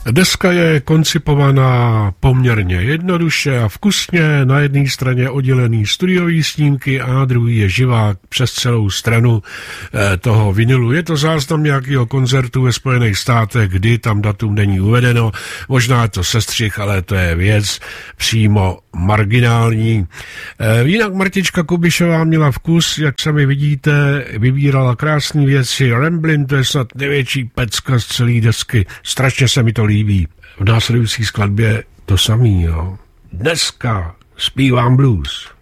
Deska je koncipovaná poměrně jednoduše a vkusně. Na jedné straně oddělený studiový snímky a druhý je živák přes celou stranu toho vinilu. Je to záznam nějakého koncertu ve Spojených státech, kdy tam datum není uvedeno. Možná je to sestřih, ale to je věc přímo marginální. Jinak Martička Kubišová měla vkus, jak sami vidíte, vybírala krásné věci. Ramblin', to je snad největší pecka z celé desky. Strašně se mi to líbí. V následující skladbě to samý, jo. Dneska zpívám blues.